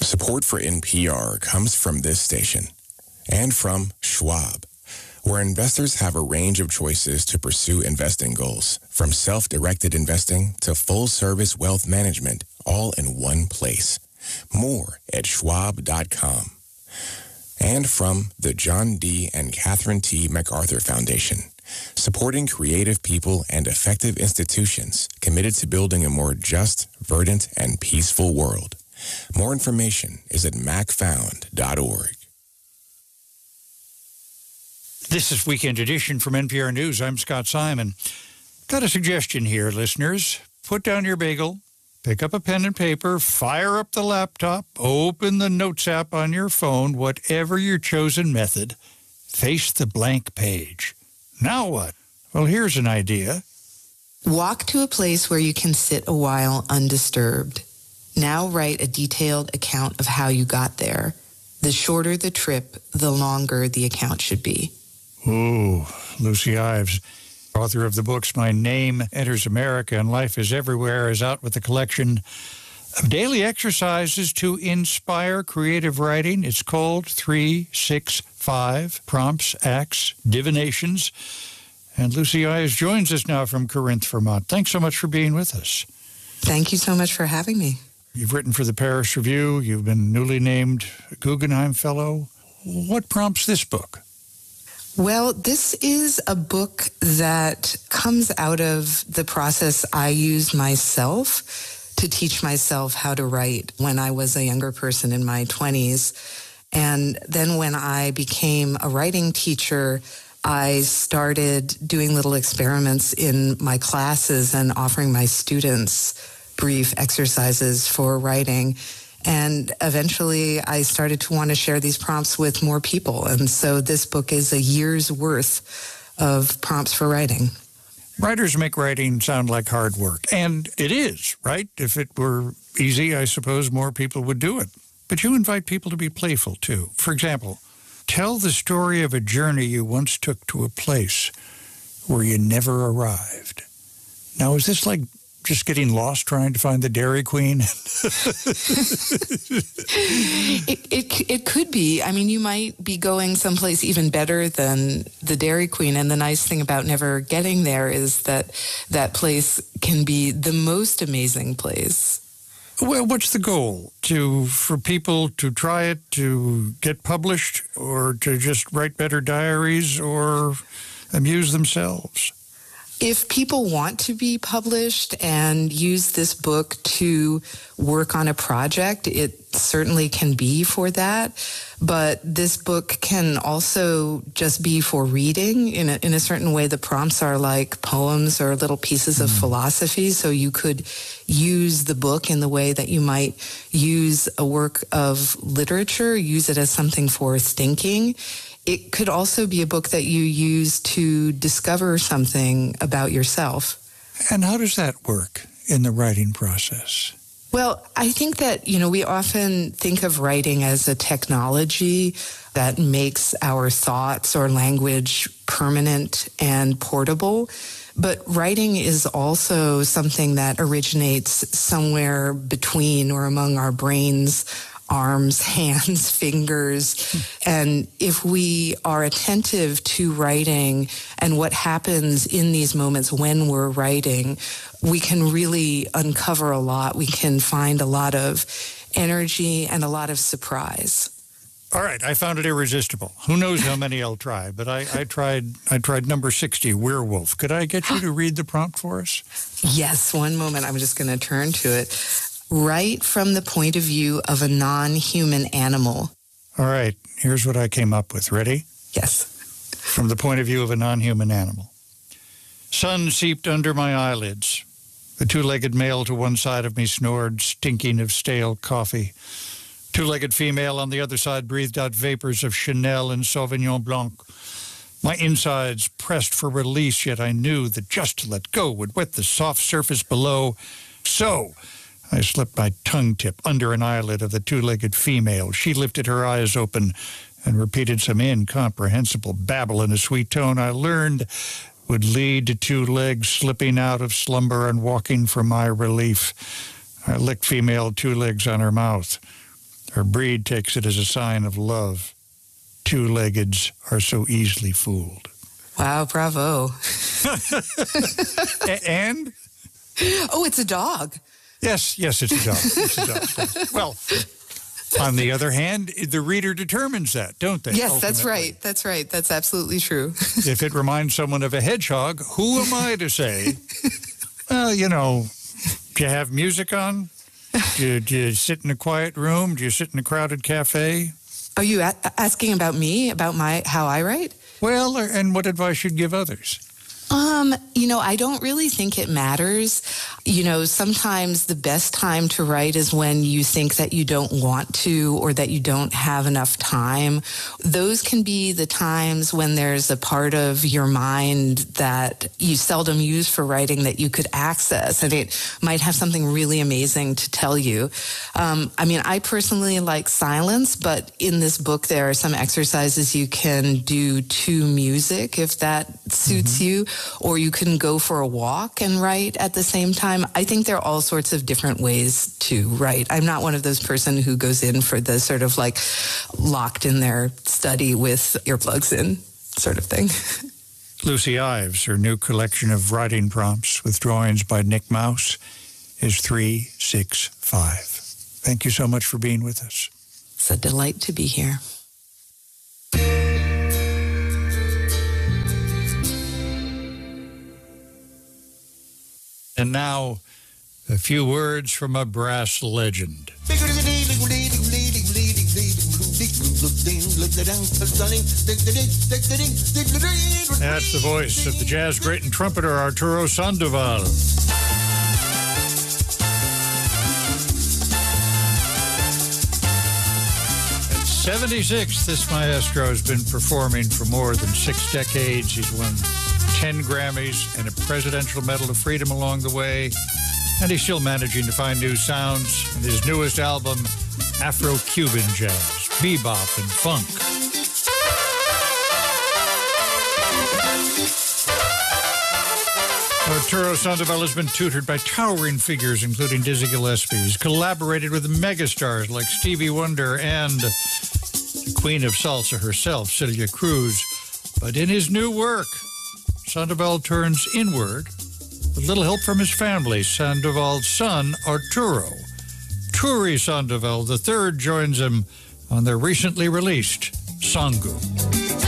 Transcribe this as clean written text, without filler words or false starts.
Support for NPR comes from this station and from Schwab, where investors have a range of choices to pursue investing goals, from self-directed investing to full-service wealth management, all in one place. More at schwab.com. And from the John D. and Catherine T. MacArthur Foundation, supporting creative people and effective institutions committed to building a more just, verdant, and peaceful world. More information is at macfound.org. This is Weekend Edition from NPR News. I'm Scott Simon. Got a suggestion here, listeners. Put down your bagel, pick up a pen and paper, fire up the laptop, open the Notes app on your phone, whatever your chosen method. Face the blank page. Now what? Well, here's an idea. Walk to a place where you can sit a while undisturbed. Now write a detailed account of how you got there. The shorter the trip, the longer the account should be. Ooh, Lucy Ives, author of the books My Name Enters America and Life is Everywhere, is out with a collection of daily exercises to inspire creative writing. It's called 365 Prompts, Acts, Divinations. And Lucy Ives joins us now from Corinth, Vermont. Thanks so much for being with us. Thank you so much for having me. You've written for the Paris Review. You've been newly named Guggenheim Fellow. What prompts this book? Well, this is a book that comes out of the process I used myself to teach myself how to write when I was a younger person in my 20s. And then when I became a writing teacher, I started doing little experiments in my classes and offering my students brief exercises for writing. And eventually I started to want to share these prompts with more people. And so this book is a year's worth of prompts for writing. Writers make writing sound like hard work. And it is, right? If it were easy, I suppose more people would do it. But you invite people to be playful, too. For example, tell the story of a journey you once took to a place where you never arrived. Now, is this like just getting lost trying to find the Dairy Queen? It could be. I mean, you might be going someplace even better than the Dairy Queen. And the nice thing about never getting there is that that place can be the most amazing place. Well, what's the goal? For people to try it, to get published, or to just write better diaries, or amuse themselves? If people want to be published and use this book to work on a project, it certainly can be for that. But this book can also just be for reading. In a certain way, the prompts are like poems or little pieces of philosophy. So you could use the book in the way that you might use a work of literature, use it as something for thinking. It could also be a book that you use to discover something about yourself. And how does that work in the writing process? Well, I think that, we often think of writing as a technology that makes our thoughts or language permanent and portable. But writing is also something that originates somewhere between or among our brains, arms, hands, fingers. And if we are attentive to writing and what happens in these moments when we're writing, we can really uncover a lot. We can find a lot of energy and a lot of surprise. All right, I found it irresistible. Who knows how many I'll try, but I tried number 60, Werewolf. Could I get you to read the prompt for us? Yes, one moment. I'm just going to turn to it. Write from the point of view of a non-human animal. All right, here's what I came up with. Ready? Yes. From the point of view of a non-human animal. Sun seeped under my eyelids. The two-legged male to one side of me snored, stinking of stale coffee. Two-legged female on the other side breathed out vapors of Chanel and Sauvignon Blanc. My insides pressed for release, yet I knew that just to let go would wet the soft surface below. So I slipped my tongue tip under an eyelid of the two-legged female. She lifted her eyes open and repeated some incomprehensible babble in a sweet tone I learned would lead to two legs slipping out of slumber and walking for my relief. I licked female two legs on her mouth. Her breed takes it as a sign of love. Two-leggeds are so easily fooled. Wow, bravo. And? Oh, it's a dog. Yes, it's a dog. It's a dog. Well, on the other hand, the reader determines that, don't they? Yes, ultimately? That's right. That's absolutely true. If it reminds someone of a hedgehog, who am I to say, well, do you have music on? Do you sit in a quiet room? Do you sit in a crowded cafe? Are you asking about me, about how I write? Well, and what advice you'd give others? I don't really think it matters. Sometimes the best time to write is when you think that you don't want to or that you don't have enough time. Those can be the times when there's a part of your mind that you seldom use for writing that you could access, and it might have something really amazing to tell you. I personally like silence, but in this book there are some exercises you can do to music if that suits you, or you can go for a walk and write at the same time. I think there are all sorts of different ways to write. I'm not one of those person who goes in for the sort of like locked in their study with earplugs in sort of thing. Lucy Ives, her new collection of writing prompts with drawings by Nick Mouse is 365. Thank you so much for being with us. It's a delight to be here. And now, a few words from a brass legend. That's the voice of the jazz great and trumpeter Arturo Sandoval. At 76, this maestro has been performing for more than 6 decades. He's won 10 Grammys and a Presidential Medal of Freedom along the way, and he's still managing to find new sounds in his newest album, Afro-Cuban Jazz, Bebop and Funk. Arturo Sandoval has been tutored by towering figures, including Dizzy Gillespie. He's collaborated with megastars like Stevie Wonder and the Queen of Salsa herself, Celia Cruz. But in his new work, Sandoval turns inward with little help from his family. Sandoval's son, Arturo Turi Sandoval III, joins him on their recently released Sangu.